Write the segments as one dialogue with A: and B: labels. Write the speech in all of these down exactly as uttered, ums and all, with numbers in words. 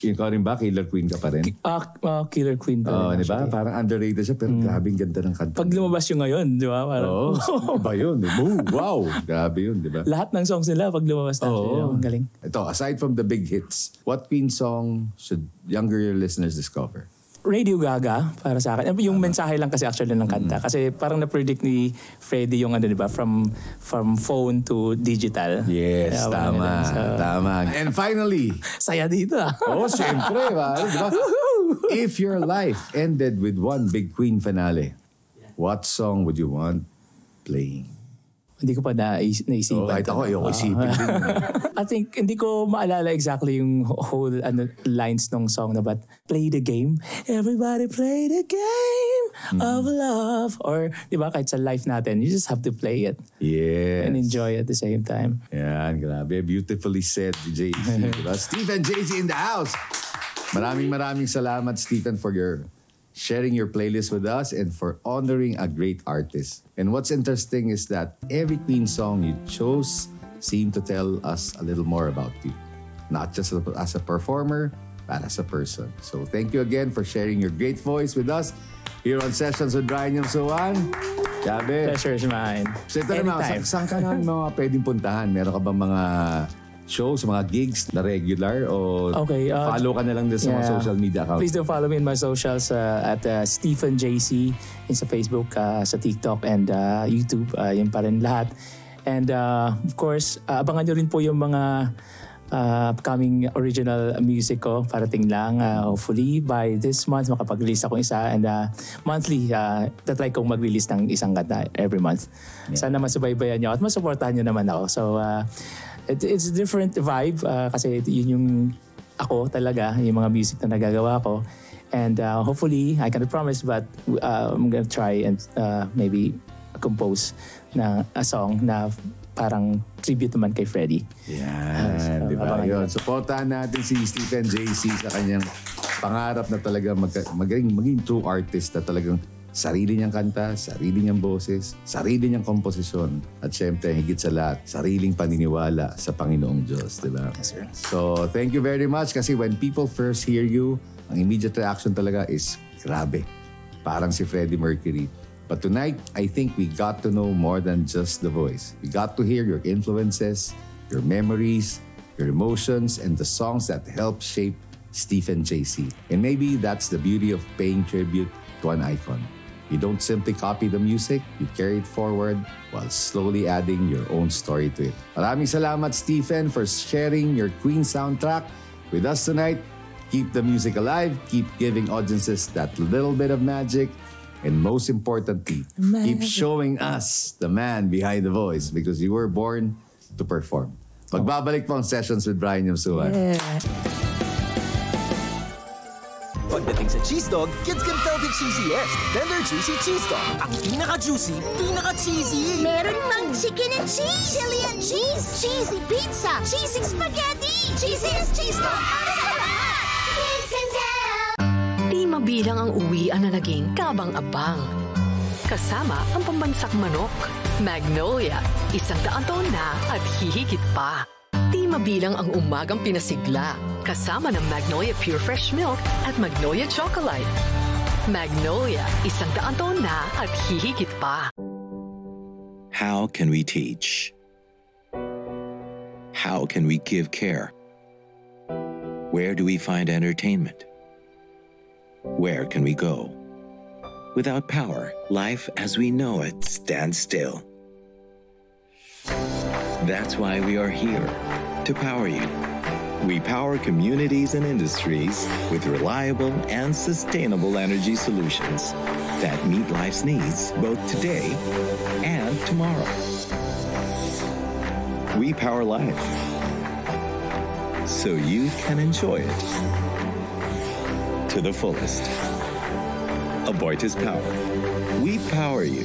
A: Ikaw rin ba? Killer Queen ka pa rin?
B: Ah, uh, Killer Queen pa rin.
A: Oo, di ba? Parang underrated siya, pero mm. grabing ganda ng kanta.
B: Pag lumabas yung ngayon, di ba?
A: Oo, oh, iba yun. Oh, wow, grabe yun, di ba?
B: Lahat ng songs nila pag lumabas na.
A: Oo.
B: Ang galing.
A: Ito, aside from the big hits, what Queen song should younger listeners discover?
B: Radio Gaga para sa akin. Yung mensahe lang kasi actually ng kanta. Mm. Kasi parang na-predict ni Freddie yung ano, di ba? From, from phone to digital.
A: Yes, yeah, tama. So, tama. And finally.
B: Saya dito ah.
A: Oh, siyempre. Ba? Diba? If your life ended with one big Queen finale, what song would you want playing?
B: Hindi ko pa nais, naisipan.
A: Oh, kahit ako, ayoko isipin din.
B: I think, hindi ko maalala exactly yung whole ano, lines ng song na but play the game. Everybody play the game mm. of love. Or, di ba, kahit sa life natin, you just have to play it.
A: Yes.
B: And enjoy at the same time.
A: Yan, grabe. Beautifully said, J C. Diba? Stephen J C in the house. Maraming maraming salamat, Stephen, for your sharing your playlist with us and for honoring a great artist. And what's interesting is that every Queen song you chose seemed to tell us a little more about you. Not just as a performer, but as a person. So thank you again for sharing your great voice with us here on Sessions with Brian Yamsuan. Gabi.
B: Pleasure is mine.
A: So ito naman, saan ka na mga pwedeng puntahan? Meron ka ba mga shows, mga gigs na regular o
B: okay, uh,
A: follow ka na lang din sa yeah. mga social media accounts?
B: Please do follow me in my socials uh, at uh, Stephen J C in sa Facebook, uh, sa TikTok and uh, YouTube. Uh, yun pa rin lahat. And uh, of course, uh, abangan nyo rin po yung mga uh, upcoming original music ko. Parating lang. Uh, hopefully by this month makapag-release ako isa. And uh, monthly, uh, tatry kong mag-release ng isang kanta every month. Yeah. Sana masubaybayan nyo at masuportahan nyo naman ako. So, uh, It, it's a different vibe uh, kasi yun yung ako talaga, yung mga music na nagagawa ko. And uh, hopefully, I cannot promise but uh, I'm gonna try and uh, maybe compose na a song na parang tribute naman kay Freddie.
A: Yan, uh, so, di ba? Yun. Supportahan natin si Stephen J C sa kanyang pangarap na talaga mag- maging, maging true artist na talagang sarili niyang kanta, sarili niyang boses, sarili niyang komposisyon, at syempre, higit sa lahat, sariling paniniwala sa Panginoong Diyos, di ba?
B: Yes, sir.
A: So, thank you very much kasi when people first hear you, ang immediate reaction talaga is, grabe, parang si Freddie Mercury. But tonight, I think we got to know more than just the voice. We got to hear your influences, your memories, your emotions, and the songs that helped shape Stephen J C. And maybe that's the beauty of paying tribute to an icon. You don't simply copy the music, you carry it forward while slowly adding your own story to it. Maraming salamat, Stephen, for sharing your Queen soundtrack with us tonight. Keep the music alive, keep giving audiences that little bit of magic, and most importantly, magic. Keep showing us the man behind the voice because you were born to perform. Magbabalik po ang Sessions with Brian Yamsuan.
B: Yeah.
C: Pagdating sa cheese dog, kids can tell the cheesiest. Tender juicy cheese dog. Ang pinaka-juicy, pinaka-cheesy.
D: Meron mang chicken and cheese, chili and cheese, cheesy pizza, cheesy spaghetti, cheesiest cheese dog para sa lahat. Kids can tell.
E: Di mabilang ang uwian na naging kabang-abang. Kasama ang pambansak manok. Magnolia, isang daan taon na at hihigit pa. Di mabilang ang umagang pinasigla, kasama ng Magnolia Pure Fresh Milk at Magnolia Chocolate. Magnolia, isang daan taon na at hihigit pa.
F: How can we teach? How can we give care? Where do we find entertainment? Where can we go? Without power, life as we know it stands still. That's why we are here, to power you. We power communities and industries with reliable and sustainable energy solutions that meet life's needs both today and tomorrow. We power life so you can enjoy it to the fullest. Aboitiz Power. We power you.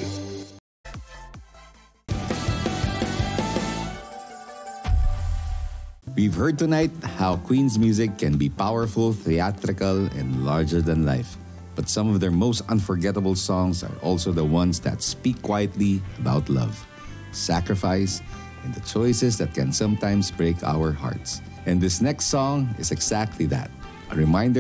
A: We've heard tonight how Queen's music can be powerful, theatrical, and larger than life. But some of their most unforgettable songs are also the ones that speak quietly about love, sacrifice, and the choices that can sometimes break our hearts. And this next song is exactly that. A reminder